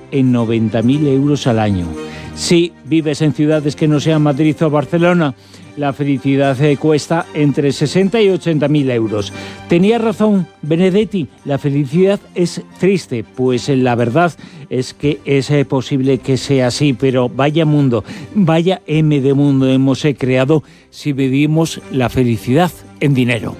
en 90.000 euros al año. Si vives en ciudades que no sean Madrid o Barcelona, la felicidad cuesta entre 60 y 80.000 euros. Tenía razón Benedetti, la felicidad es triste, pues la verdad es que es posible que sea así, pero vaya mundo, vaya M de mundo hemos creado si medimos la felicidad en dinero.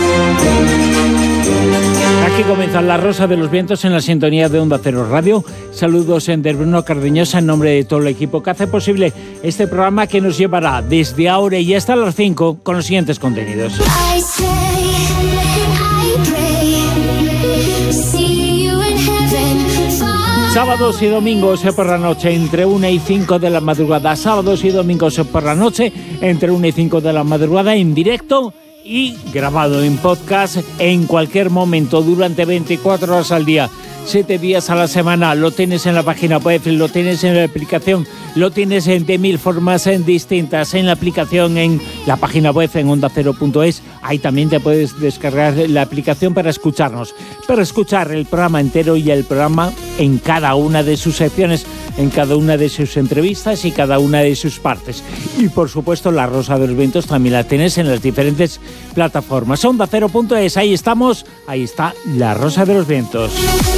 Aquí comienza La Rosa de los Vientos en la sintonía de Onda Cero Radio. Saludos de Bruno Cardeñosa en nombre de todo el equipo que hace posible este programa que nos llevará desde ahora y hasta las 5 con los siguientes contenidos. Sábados y domingos por la noche entre 1 y 5 de la madrugada. Sábados y domingos por la noche entre 1 y 5 de la madrugada en directo y grabado en podcast en cualquier momento durante 24 horas al día, 7 días a la semana. Lo tienes en la página web, lo tienes en la aplicación, lo tienes de 1000 formas distintas en la aplicación, en la página web en ondacero.es. Ahí también te puedes descargar la aplicación para escucharnos, para escuchar el programa entero y el programa en cada una de sus secciones, en cada una de sus entrevistas y cada una de sus partes. Y por supuesto La Rosa de los Vientos también la tienes en las diferentes plataformas. Ondacero.es, ahí estamos, ahí está La Rosa de los Vientos.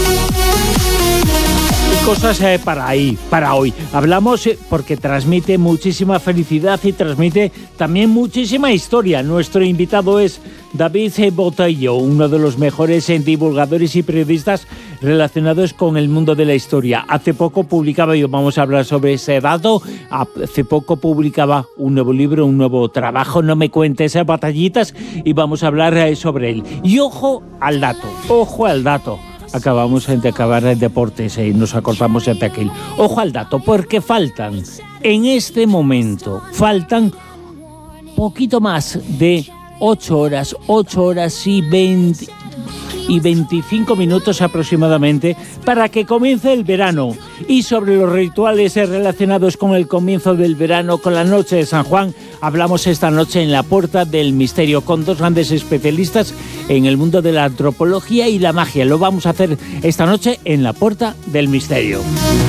Cosas para hoy. Hablamos porque transmite muchísima felicidad y transmite también muchísima historia. Nuestro invitado es David Botello, uno de los mejores divulgadores y periodistas relacionados con el mundo de la historia. Hace poco publicaba, y vamos a hablar sobre ese dato, hace poco publicaba un nuevo libro, un nuevo trabajo, No me cuentes batallitas, y vamos a hablar sobre él. Y ojo al dato. Acabamos de acabar el deportes y nos acordamos de aquel. Ojo al dato, porque faltan, en este momento, poquito más de 8 horas y 25 minutos aproximadamente para que comience el verano. Y sobre los rituales relacionados con el comienzo del verano, con la noche de San Juan, hablamos esta noche en La Puerta del Misterio con dos grandes especialistas en el mundo de la antropología y la magia. Lo vamos a hacer esta noche en La Puerta del Misterio.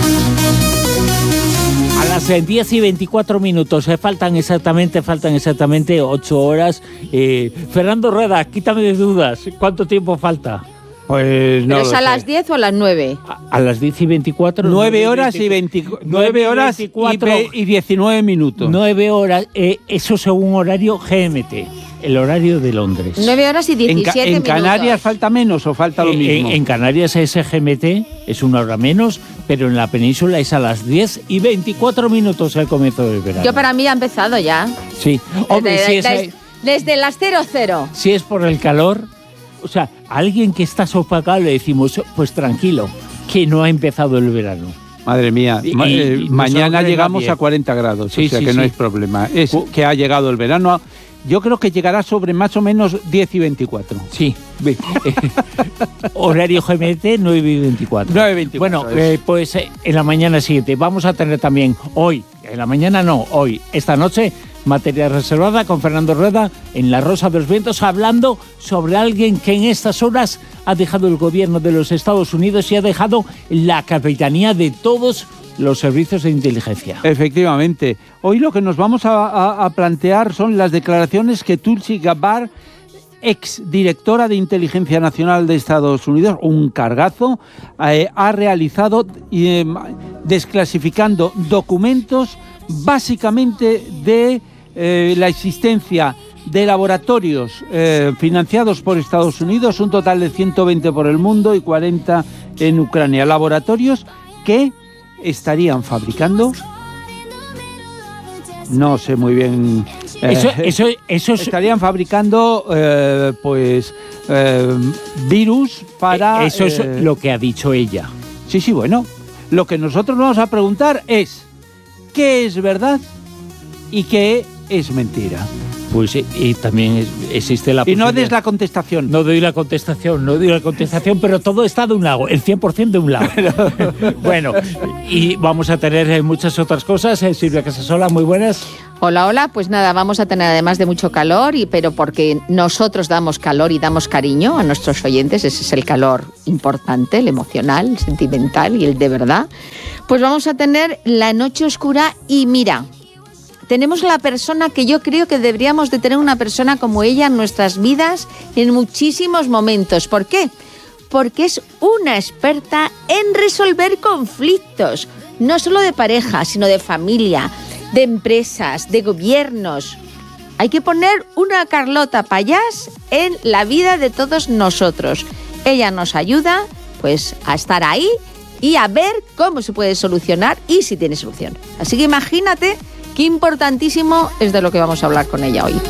A las 10 y 24 minutos, faltan exactamente 8 horas. Fernando Rueda, quítame de dudas, ¿cuánto tiempo falta? Pues no. ¿Pero es a las 10 o a las 9? A las 10 y 24. 9 horas y 19 minutos. 9 horas, eso según horario GMT, el horario de Londres. 9 horas y 17 minutos. ¿En Canarias falta menos o falta lo mismo? En Canarias es GMT, es una hora menos, pero en la península es a las 10 y 24 minutos el comienzo del verano. Yo para mí ha empezado ya. Sí. Hombre, desde las 00. Si es por el calor, o sea, a alguien que está sofocado le decimos, pues tranquilo, que no ha empezado el verano. Madre mía, mañana llegamos a 40 grados, sí, o sea que no hay problema. Es que ha llegado el verano. Yo creo que llegará sobre más o menos 10 y 24. Sí. Horario GMT 9 y 24. 9 y 24. Bueno, pues en la mañana siguiente vamos a tener también hoy, esta noche, materia reservada con Fernando Rueda en La Rosa de los Vientos, hablando sobre alguien que en estas horas ha dejado el gobierno de los Estados Unidos y ha dejado la capitanía de todos los servicios de inteligencia. Efectivamente. Hoy lo que nos vamos a plantear son las declaraciones que Tulsi Gabbard, ex directora de Inteligencia Nacional de Estados Unidos, un cargazo, ha realizado desclasificando documentos básicamente de la existencia de laboratorios financiados por Estados Unidos, un total de 120 por el mundo y 40 en Ucrania. Laboratorios que estarían fabricando, no sé muy bien, estarían fabricando virus para... Eso es lo que ha dicho ella. Sí, bueno. Lo que nosotros vamos a preguntar es ¿qué es verdad y qué es mentira? Pues y también existe la posibilidad. Y no des la contestación. No doy la contestación, pero todo está de un lado, el 100% de un lado. Bueno, y vamos a tener muchas otras cosas. Silvia Casasola, muy buenas. Hola, pues nada, vamos a tener además de mucho calor, pero porque nosotros damos calor y damos cariño a nuestros oyentes, ese es el calor importante, el emocional, el sentimental y el de verdad, pues vamos a tener la noche oscura y mira, tenemos la persona que yo creo que deberíamos de tener una persona como ella en nuestras vidas en muchísimos momentos. ¿Por qué? Porque es una experta en resolver conflictos, no solo de pareja, sino de familia, de empresas, de gobiernos. Hay que poner una Carlota Payás en la vida de todos nosotros. Ella nos ayuda, pues, a estar ahí y a ver cómo se puede solucionar y si tiene solución. Así que imagínate qué importantísimo es de lo que vamos a hablar con ella hoy.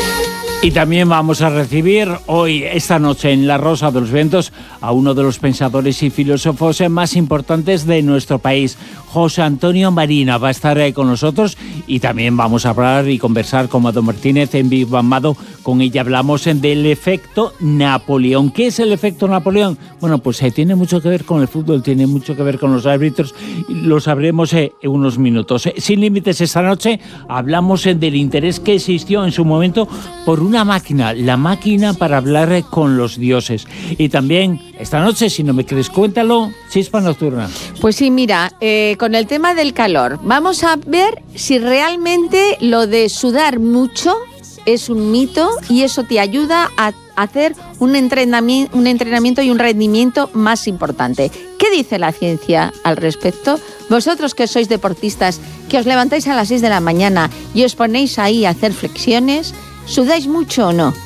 Y también vamos a recibir hoy, esta noche, en La Rosa de los Vientos, a uno de los pensadores y filósofos más importantes de nuestro país, José Antonio Marina. Va a estar con nosotros y también vamos a hablar y conversar con Mado Martínez en Viva Amado. Con ella hablamos del efecto Napoleón. ¿Qué es el efecto Napoleón? Bueno, pues tiene mucho que ver con el fútbol, tiene mucho que ver con los árbitros. Lo sabremos en unos minutos. Sin límites, esta noche hablamos del interés que existió en su momento por una máquina, la máquina para hablar con los dioses. Y también, esta noche, si no me crees, cuéntalo, Chispa Nocturna. Pues sí, mira, con el tema del calor, vamos a ver si realmente lo de sudar mucho es un mito y eso te ayuda a hacer un entrenamiento y un rendimiento más importante. ¿Qué dice la ciencia al respecto? Vosotros que sois deportistas, que os levantáis a las 6 de la mañana y os ponéis ahí a hacer flexiones, ¿sudáis mucho o no?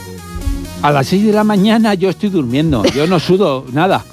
A las 6 de la mañana yo estoy durmiendo, yo no sudo nada.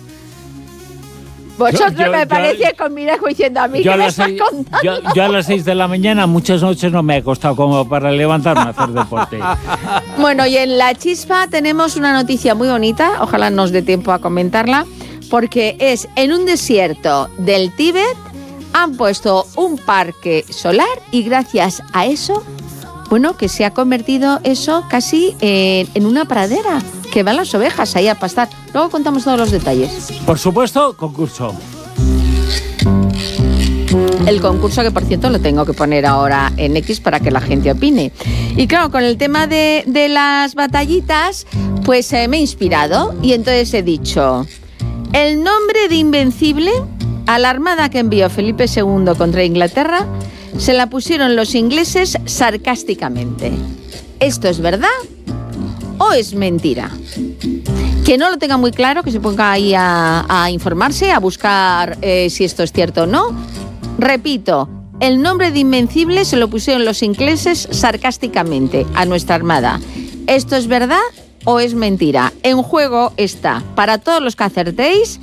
Vosotros me parece con mirajo diciendo a mí que me estás contando. Yo a las 6 de la mañana muchas noches no me he acostado como para levantarme a hacer deporte. Bueno, y en La Chispa tenemos una noticia muy bonita, ojalá nos dé tiempo a comentarla, porque es en un desierto del Tíbet, han puesto un parque solar y gracias a eso, bueno, que se ha convertido eso casi en una pradera, que van las ovejas ahí a pastar. Luego contamos todos los detalles. Por supuesto, concurso. El concurso que, por cierto, lo tengo que poner ahora en X para que la gente opine. Y claro, con el tema de las batallitas, pues me he inspirado y entonces he dicho, el nombre de Invencible a la armada que envió Felipe II contra Inglaterra se la pusieron los ingleses sarcásticamente. ¿Esto es verdad o es mentira? Que no lo tenga muy claro, que se ponga ahí a informarse, a buscar si esto es cierto o no. Repito, el nombre de Invencible se lo pusieron los ingleses sarcásticamente a nuestra armada. ¿Esto es verdad o es mentira? En juego está, para todos los que acertéis,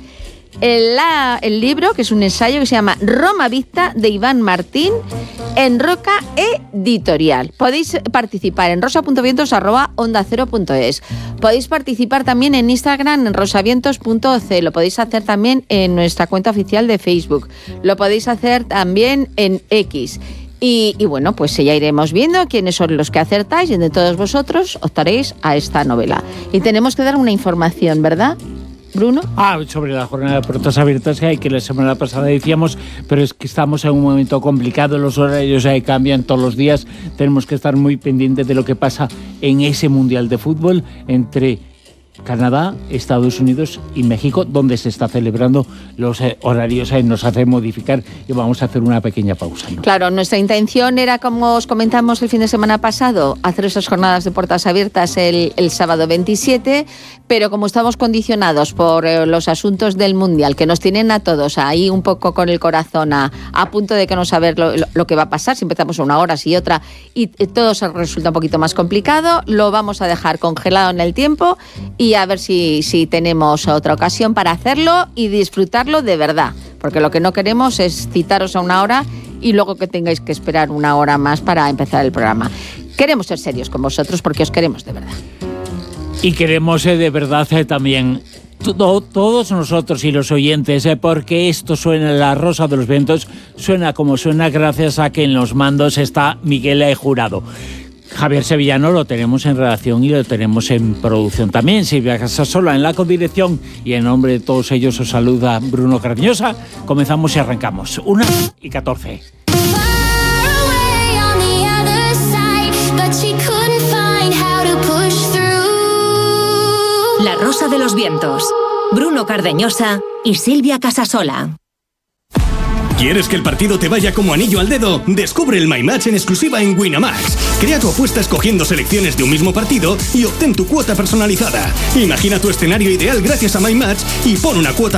el libro, que es un ensayo que se llama Roma Vista, de Iván Martín, en Roca Editorial. Podéis participar en rosa.vientos@ondacero.es. Podéis participar también en Instagram, en rosavientos.oc. Lo podéis hacer también en nuestra cuenta oficial de Facebook. Lo podéis hacer también en X. Y bueno, pues ya iremos viendo quiénes son los que acertáis y de todos vosotros optaréis a esta novela. Y tenemos que dar una información, ¿verdad, Bruno? Sobre la jornada de puertas abiertas que la semana pasada decíamos, pero es que estamos en un momento complicado, los horarios cambian todos los días, tenemos que estar muy pendientes de lo que pasa en ese Mundial de Fútbol entre Canadá, Estados Unidos y México, donde se está celebrando. Los horarios nos hacen modificar y vamos a hacer una pequeña pausa, ¿no? Claro, nuestra intención era, como os comentamos el fin de semana pasado, hacer esas jornadas de puertas abiertas el sábado 27, pero como estamos condicionados por los asuntos del Mundial, que nos tienen a todos ahí un poco con el corazón a punto de que no saber lo que va a pasar, si empezamos a una hora, si otra, y todo se resulta un poquito más complicado, lo vamos a dejar congelado en el tiempo y a ver si tenemos otra ocasión para hacerlo y disfrutarlo de verdad, porque lo que no queremos es citaros a una hora y luego que tengáis que esperar una hora más para empezar el programa. Queremos ser serios con vosotros porque os queremos de verdad. Y queremos de verdad también todos nosotros y los oyentes, porque esto suena, La Rosa de los Vientos suena como suena gracias a que en los mandos está Miguel Jurado. Javier Sevillano lo tenemos en redacción y lo tenemos en producción también. Silvia Casasola en la codirección, y en nombre de todos ellos os saluda Bruno Cardeñosa. Comenzamos y arrancamos. 1:14. La Rosa de los Vientos. Bruno Cardeñosa y Silvia Casasola. ¿Quieres que el partido te vaya como anillo al dedo? Descubre el My Match en exclusiva en Winamax. Crea tu apuesta escogiendo selecciones de un mismo partido y obtén tu cuota personalizada. Imagina tu escenario ideal gracias a My Match y pon una cuota